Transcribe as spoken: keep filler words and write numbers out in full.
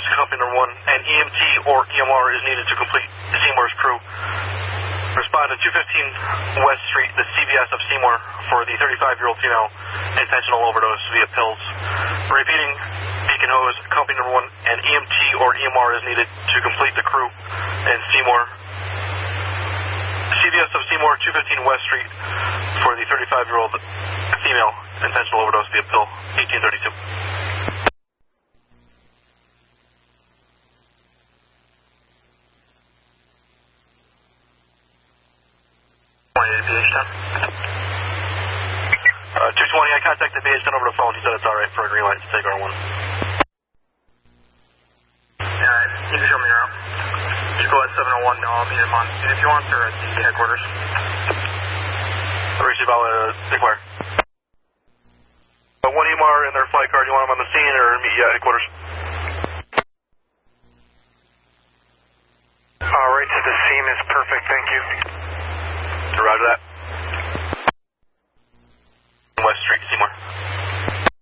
company number one, and E M T or E M R is needed to complete Seymour's crew. Respond to two fifteen West Street, the C V S of Seymour, for the thirty-five-year-old female, intentional overdose via pills. Repeating, Beacon Hose, company number one, and E M T or E M R is needed to complete the crew in Seymour. C V S of Seymour, two fifteen West Street, for the thirty-five-year-old female, intentional overdose via pill, eighteen thirty-two. Uh, two twenty, I contacted B H ten over the phone. He said it's alright for a green light to take R one. Yeah, you can show me your route. You go at seven oh one, I'll meet him on, and if you want, they're at the headquarters. Receive all uh, inquire. Uh, one E M R in their flight car, do you want them on the scene or meet you at headquarters? Alright, so the scene is perfect, thank you. Roger that.